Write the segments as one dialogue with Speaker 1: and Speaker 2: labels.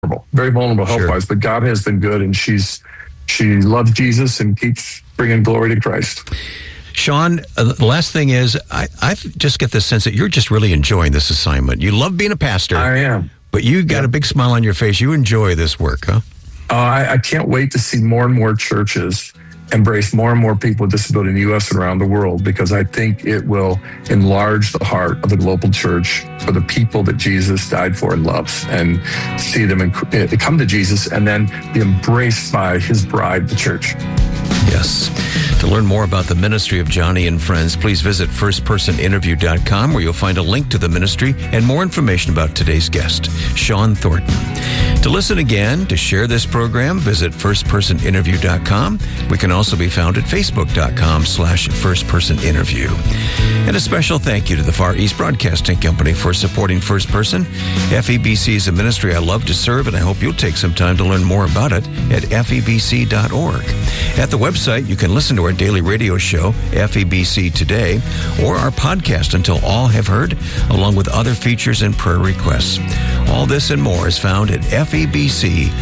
Speaker 1: very vulnerable health-wise, but God has been good, and she loves Jesus and keeps bringing glory to Christ.
Speaker 2: Sean, the last thing is, I just get the sense that you're just really enjoying this assignment. You love being a pastor.
Speaker 1: I am.
Speaker 2: But you got a big smile on your face. You enjoy this work, huh?
Speaker 1: I can't wait to see more and more churches embrace more and more people with disability in the U.S. and around the world, because I think it will enlarge the heart of the global church for the people that Jesus died for and loves, and see them come to Jesus and then be embraced by his bride, the church.
Speaker 2: Yes. To learn more about the ministry of Joni and Friends, please visit firstpersoninterview.com, where you'll find a link to the ministry and more information about today's guest, Sean Thornton. To listen again, to share this program, visit firstpersoninterview.com. We can also be found at facebook.com/firstpersoninterview. And a special thank you to the Far East Broadcasting Company for supporting First Person. FEBC is a ministry I love to serve, and I hope you'll take some time to learn more about it at febc.org. At the website, you can listen to our daily radio show, FEBC Today, or our podcast, Until All Have Heard, along with other features and prayer requests. All this and more is found at febc.org.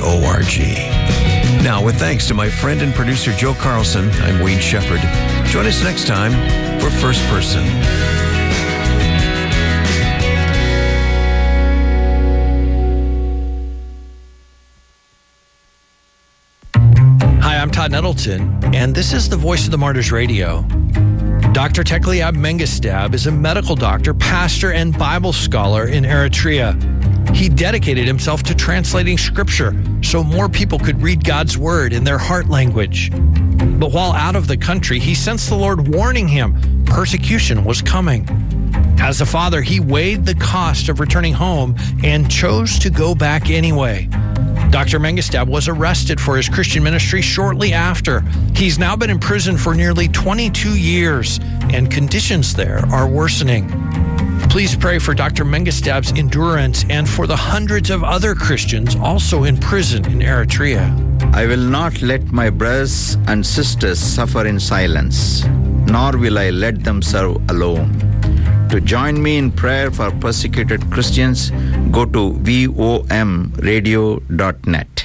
Speaker 2: Now, with thanks to my friend and producer Joe Carlson, I'm Wayne Shepherd. Join us next time for First Person.
Speaker 3: I'm Todd Nettleton, and this is the Voice of the Martyrs Radio. Dr. Tekliab Mengistab is a medical doctor, pastor, and Bible scholar in Eritrea. He dedicated himself to translating Scripture so more people could read God's Word in their heart language. But while out of the country, he sensed the Lord warning him persecution was coming. As a father, he weighed the cost of returning home and chose to go back anyway. Dr. Mengistab was arrested for his Christian ministry shortly after. He's now been in prison for nearly 22 years, and conditions there are worsening. Please pray for Dr. Mengistab's endurance and for the hundreds of other Christians also in prison in Eritrea.
Speaker 4: I will not let my brothers and sisters suffer in silence, nor will I let them serve alone. To join me in prayer for persecuted Christians, go to vomradio.net.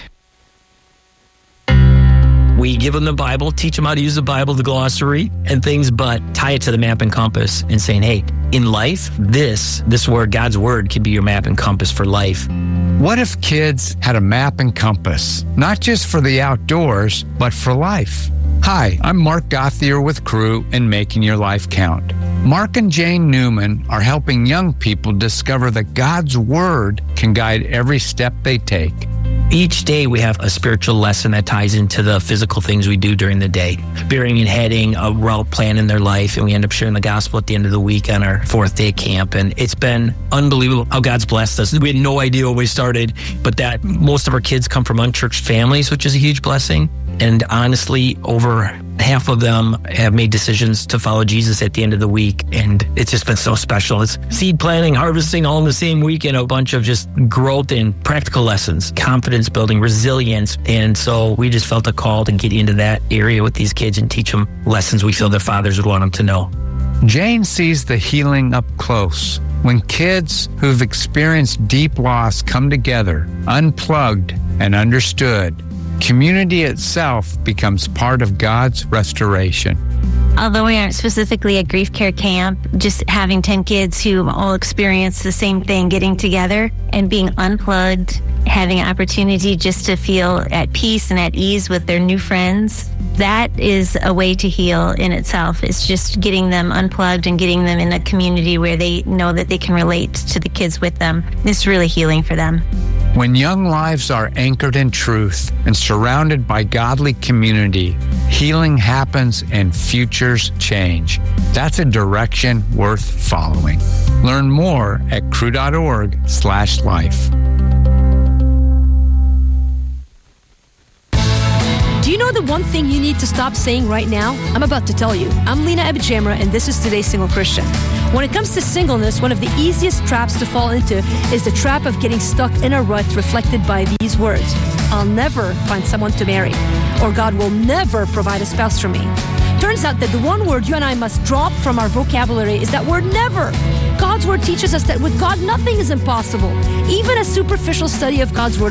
Speaker 5: We give them the Bible, teach them how to use the Bible, the glossary, and things, but tie it to the map and compass and saying, hey, in life, this word, God's Word, can be your map and compass for life.
Speaker 6: What if kids had a map and compass, not just for the outdoors, but for life? Hi, I'm Mark Gothier with Cru and Making Your Life Count. Mark and Jane Newman are helping young people discover that God's Word can guide every step they take.
Speaker 5: Each day we have a spiritual lesson that ties into the physical things we do during the day. Bearing and heading, a route plan in their life, and we end up sharing the gospel at the end of the week on our 4th day camp. And it's been unbelievable how God's blessed us. We had no idea when we started, but that most of our kids come from unchurched families, which is a huge blessing. And honestly, over half of them have made decisions to follow Jesus at the end of the week. And it's just been so special. It's seed planting, harvesting all in the same week, and a bunch of just growth and practical lessons, confidence building, resilience. And so we just felt a call to get into that area with these kids and teach them lessons we feel their fathers would want them to know.
Speaker 6: Jane sees the healing up close. When kids who've experienced deep loss come together, unplugged and understood, community itself becomes part of God's restoration.
Speaker 7: Although we aren't specifically a grief care camp, just having 10 kids who all experience the same thing, getting together and being unplugged, having an opportunity just to feel at peace and at ease with their new friends, that is a way to heal in itself. It's just getting them unplugged and getting them in a community where they know that they can relate to the kids with them. It's really healing for them.
Speaker 6: When young lives are anchored in truth and surrounded by godly community, healing happens and futures change. That's a direction worth following. Learn more at cru.org/life.
Speaker 8: Do you know the one thing you need to stop saying right now? I'm about to tell you. I'm Lena Abijamra, and this is Today's Single Christian. When it comes to singleness, one of the easiest traps to fall into is the trap of getting stuck in a rut reflected by these words. I'll never find someone to marry, or God will never provide a spouse for me. Turns out that the one word you and I must drop from our vocabulary is that word never. God's word teaches us that with God, nothing is impossible. Even a superficial study of God's word